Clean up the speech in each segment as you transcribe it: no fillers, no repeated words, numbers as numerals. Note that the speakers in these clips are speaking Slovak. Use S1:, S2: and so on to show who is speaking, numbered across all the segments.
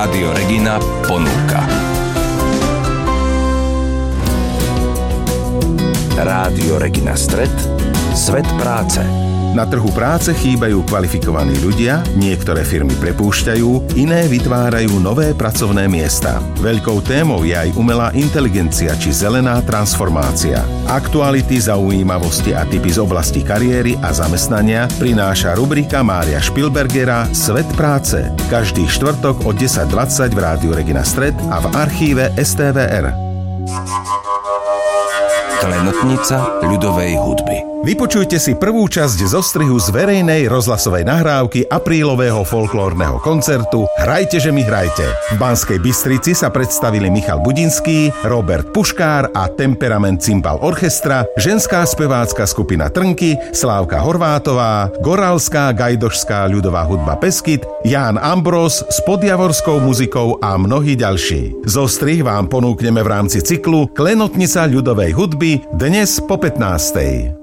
S1: Rádio Regina ponúka. Rádio Regina Stred, svet práce.
S2: Na trhu práce chýbajú kvalifikovaní ľudia, niektoré firmy prepúšťajú, iné vytvárajú nové pracovné miesta. Veľkou témou je aj umelá inteligencia či zelená transformácia. Aktuality, zaujímavosti a tipy z oblasti kariéry a zamestnania prináša rubrika Mária Špilbergera Svet práce. Každý štvrtok od 10:20 v Rádiu Regina Stred a v archíve STVR.
S1: Klenotnica ľudovej hudby.
S2: Vypočujte si prvú časť zostrihu z verejnej rozhlasovej nahrávky aprílového folklórneho koncertu Hrajte, že mi hrajte. V Banskej Bystrici sa predstavili Michal Budinský, Robert Puškár a Temperament Cimbal Orchestra, ženská spevácka skupina Trnky, Slávka Horvátová, Goralská gajdošská ľudová hudba Peskyt, Ján Ambros s podjavorskou muzikou a mnohí ďalší. Zostrih vám ponúkneme v rámci cyklu Klenotnica ľudovej hudby dnes po 15:00.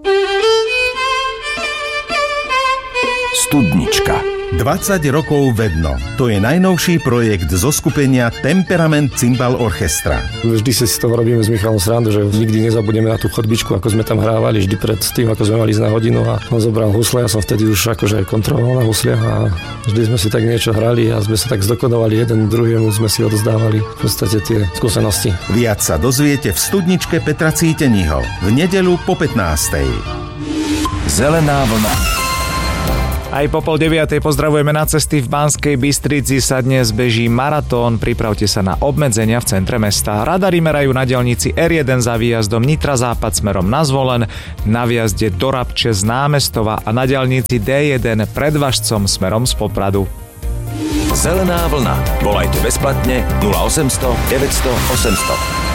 S1: Studnička.
S2: 20 rokov vedno. To je najnovší projekt zo skupenia Temperament Cimbal Orchestra.
S3: Vždy si z toho robíme s Michalom srandu, že nikdy nezabudneme na tú chodbičku, ako sme tam hrávali, vždy pred tým, ako sme mali ísť na hodinu a on zobral husle, ja som vtedy už akože kontroloval na husliach a vždy sme si tak niečo hrali a sme sa tak zdokonovali jeden druhému, sme si odozdávali v podstate tie skúsenosti.
S2: Viac sa dozviete v studničke Petra Cíteního v nedeľu po 15:00.
S1: Zelená vlna.
S4: Aj po 8:30 pozdravujeme na cesty. V Banskej Bystrici sa dnes beží maratón. Pripravte sa na obmedzenia v centre mesta. Radary merajú na diaľnici R1 za výjazdom Nitra západ smerom na Zvolen, na výjazde do Rabče z Námestova a na diaľnici D1 pred Važcom smerom z Popradu.
S1: Zelená vlna. Volajte bezplatne 0800 900 800.